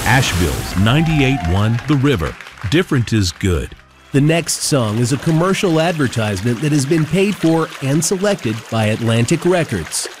Asheville's 98.1 The River. Different is good. The next song is a commercial advertisement that has been paid for and selected by Atlantic Records.